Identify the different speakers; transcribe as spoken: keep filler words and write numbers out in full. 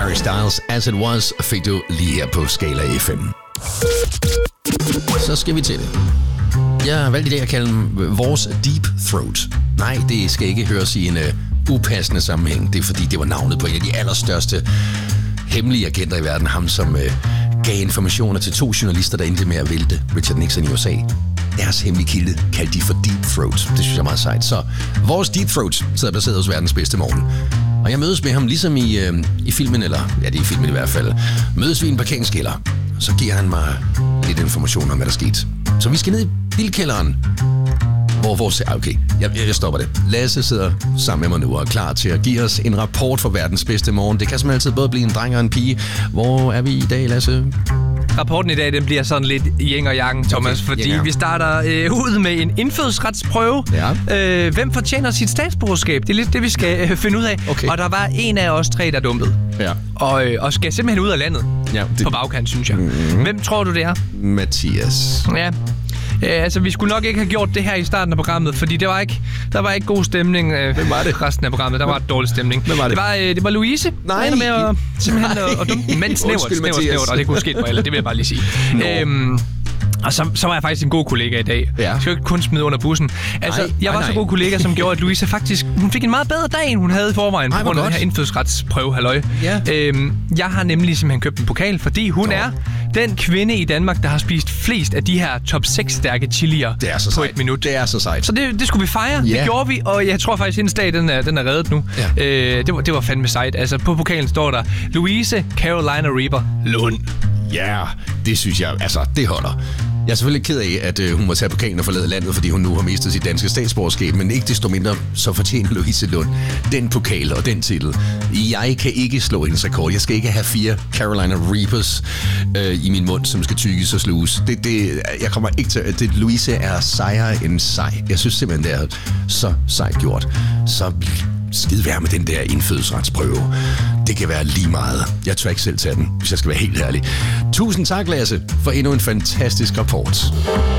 Speaker 1: Harry Styles, As It Was, fik du lige her på Skala F M. Så skal vi til det. Jeg har valgt i dag at kalde dem vores Deep Throat. Nej, det skal ikke høres i en uh, upassende sammenhæng. Det er fordi, det var navnet på en af de allerstørste hemmelige agenter i verden. Ham, som uh, gav informationer til to journalister, der endte med at vælte Richard Nixon i U S A. Deres hemmelige kilde kaldte de for Deep Throat. Det synes jeg er meget sejt. Så vores Deep Throat sidder placeret hos verdens bedste morgen. Og jeg mødes med ham ligesom i, øh, i filmen, eller ja, det er i filmen i hvert fald. Mødes vi i en parkeringskælder. Så giver han mig lidt information om, hvad der skete. Så vi skal ned i bilkælderen, hvor vores... Okay, jeg, jeg stopper det. Lasse sidder sammen med mig nu og er klar til at give os en rapport for verdens bedste morgen. Det kan som altid både blive en dreng og en pige. Hvor er vi i dag, Lasse?
Speaker 2: Rapporten i dag, den bliver sådan lidt yin og yang, Thomas, okay, fordi yeah. vi starter øh, ud med en indfødsretsprøve. Ja. Øh, hvem fortjener sit statsborgerskab? Det er lidt det, vi skal øh, finde ud af. Okay. Og der var en af os tre, der dumpede. Ja. Og, øh, og skal simpelthen ud af landet. Ja, det... På bagkant, synes jeg. Mm-hmm. Hvem tror du, det er?
Speaker 1: Mathias.
Speaker 2: Ja. Øh, altså, vi skulle nok ikke have gjort det her i starten af programmet, fordi det var ikke, der var ikke god stemning øh, Hvem var det? Resten af programmet. Der var et dårlig stemning. Hvem var det? Det var, øh, det var Louise. Nej. Med at, simpelthen Nej. At, at dumpe. Men snævert, snævert, snævert, og det kunne ske på alle. Det vil jeg bare lige sige. No. Øhm, og så, så var jeg faktisk en god kollega i dag. Ja. Jeg skal jo ikke kun smide under bussen. Altså, nej, jeg var nej, så god kollega, som gjorde, at Louise faktisk hun fik en meget bedre dag, end hun havde i forvejen, på grund af den her indfødsretsprøve, halløj. Ja. Øhm, jeg har nemlig simpelthen købt en pokal, fordi hun Nå. er den kvinde i Danmark, der har spist flest af de her top seks stærke chilier på
Speaker 1: sejt.
Speaker 2: et minut.
Speaker 1: Det er så sejt.
Speaker 2: Så det, det skulle vi fejre. Yeah. Det gjorde vi, og jeg tror faktisk, at hendes dag, den er, den er reddet nu. Ja. Øh, det, var, det var fandme sejt. Altså, på pokalen står der Louise Carolina Reaper Lund.
Speaker 1: Ja, yeah, det synes jeg, altså, det holder. Jeg er selvfølgelig ked af, at øh, hun må tage pokalen og forlade landet, fordi hun nu har mistet sit danske statsborgerskab, men ikke desto mindre, så fortjener Louise Lund den pokal og den titel. Jeg kan ikke slå hendes rekord. Jeg skal ikke have fire Carolina Reapers øh, i min mund, som skal tygges og sluges. Det, det, jeg kommer ikke til... Det, Louise er sejere end sej. Jeg synes simpelthen, det er så sejt gjort. Så skide være med den der indfødsretsprøve. Det kan være lige meget. Jeg tør ikke selv tage den, hvis jeg skal være helt ærlig. Tusind tak, Lasse, for endnu en fantastisk rapport.